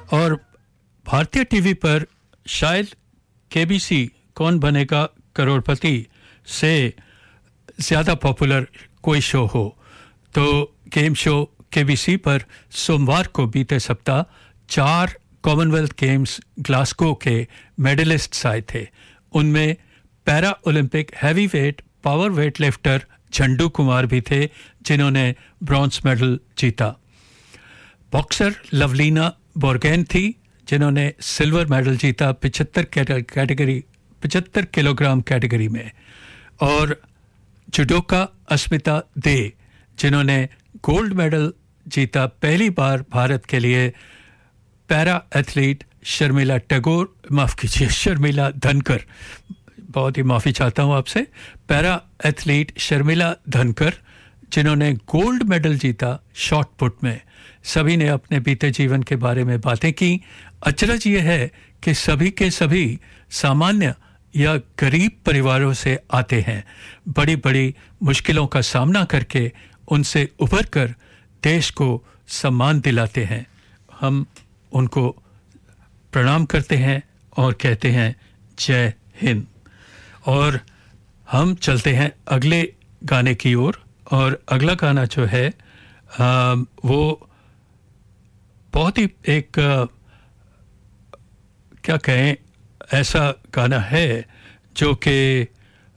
और भारतीय टीवी पर शायद केबीसी कौन बनेगा करोड़पति से ज़्यादा पॉपुलर कोई शो हो तो गेम शो केबीसी पर सोमवार को बीते सप्ताह 4 कॉमनवेल्थ गेम्स ग्लासगो के मेडलिस्ट्स आए थे। उनमें para Olympic heavy weight power weight lifter झंडू कुमार भी थे जिन्होंने ब्रॉन्ज मेडल जीता। बॉक्सर लवलीना बोर्गेन थी जिन्होंने सिल्वर मेडल जीता 75 किलोग्राम कैटेगरी में, और जुडोका अस्मिता दे जिन्होंने गोल्ड मेडल जीता पहली बार भारत के लिए। पैरा एथलीट शर्मिला टैगोर, माफ़ कीजिए शर्मिला धनकर, बहुत ही माफ़ी चाहता हूँ आपसे, पैरा एथलीट शर्मिला धनकर जिन्होंने गोल्ड मेडल जीता शॉट पुट में। सभी ने अपने बीते जीवन के बारे में बातें की। अचरज ये है कि सभी के सभी सामान्य या गरीब परिवारों से आते हैं, बड़ी बड़ी मुश्किलों का सामना करके उनसे उभर कर देश को सम्मान दिलाते हैं। हम उनको प्रणाम करते हैं और कहते हैं जय हिंद। और हम चलते हैं अगले गाने की ओर, और अगला गाना जो है वो बहुत ही एक क्या कहें ऐसा गाना है जो कि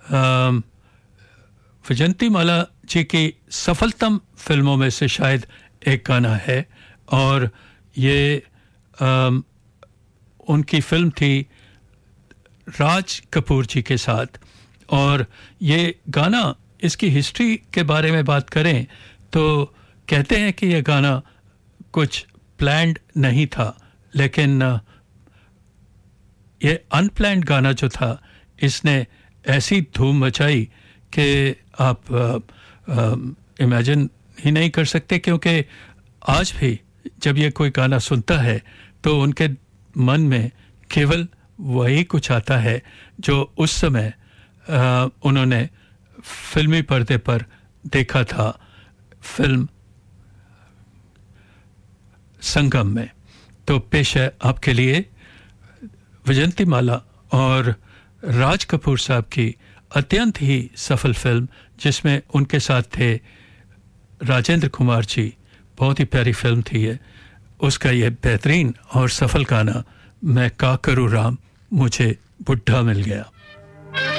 विजंतीमाला जी की सफलतम फिल्मों में से शायद एक गाना है, और ये उनकी फिल्म थी राज कपूर जी के साथ। और ये गाना, इसकी हिस्ट्री के बारे में बात करें तो कहते हैं कि ये गाना कुछ प्लान्ड नहीं था, लेकिन ये अनप्लान्ड गाना जो था इसने ऐसी धूम मचाई कि आप इमेजिन ही नहीं कर सकते, क्योंकि आज भी जब ये कोई गाना सुनता है तो उनके मन में केवल वही कुछ आता है जो उस समय उन्होंने फिल्मी पर्दे पर देखा था फिल्म संगम में। तो पेश है आपके लिए विजंतीमाला और राज कपूर साहब की अत्यंत ही सफल फिल्म जिसमें उनके साथ थे राजेंद्र कुमार जी। बहुत ही प्यारी फिल्म थी ये, उसका ये बेहतरीन और सफल गाना मैं का करूँ राम मुझे बुढ़ा मिल गया।